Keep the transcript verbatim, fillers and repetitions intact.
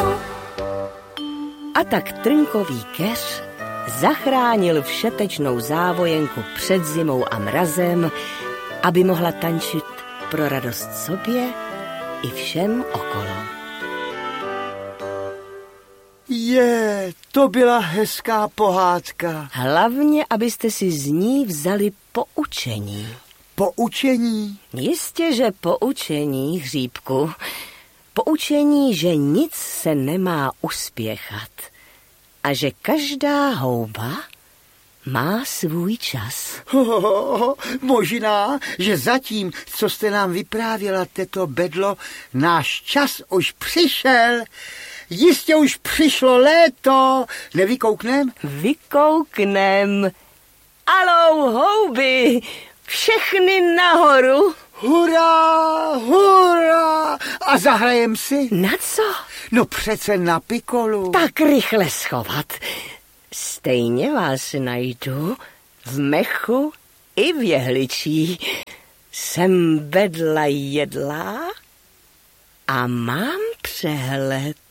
A tak trnkový keř zachránil všetečnou závojenku před zimou a mrazem, aby mohla tančit pro radost sobě i všem okolo. Je, to byla hezká pohádka. Hlavně, abyste si z ní vzali poučení. Poučení? Jistě, že poučení, Hříbku. Poučení, že nic se nemá uspěchat a že každá houba má svůj čas. Oh, možná, že zatím, co jste nám vyprávěla, teto Bedlo, náš čas už přišel. Jistě už přišlo léto. Nevykouknem? Vykouknem. Alou, houby, všechny nahoru. Hurá, hurá. A zahrajem si? Na co? No přece na pikolu. Tak rychle schovat. Stejně vás najdu v mechu i v jehličí. Jsem Bedla jedlá a mám přehled.